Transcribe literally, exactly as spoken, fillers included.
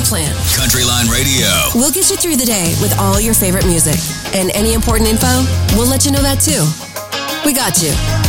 plan. Countryline Radio. We'll get you through the day with all your favorite music. And any important info, we'll let you know that too. We got you.